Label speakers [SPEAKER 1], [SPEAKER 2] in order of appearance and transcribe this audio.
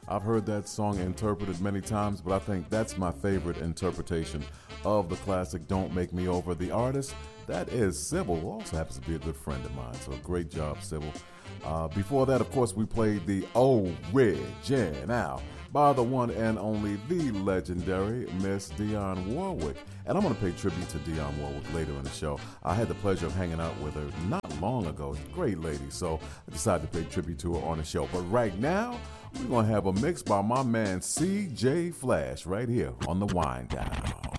[SPEAKER 1] I've heard that song interpreted many times, but I think that's my favorite interpretation of the classic Don't Make Me Over. The artist, that is Sybil, who also happens to be a good friend of mine. So great job, Sybil. Before that, of course, we played the Original by the one and only, the legendary Miss Dionne Warwick. And I'm going to pay tribute to Dionne Warwick later in the show. I had the pleasure of hanging out with her not long ago. She's a great lady, so I decided to pay tribute to her on the show. But right now, we're going to have a mix by my man CJ Flash right here on the Wind Down.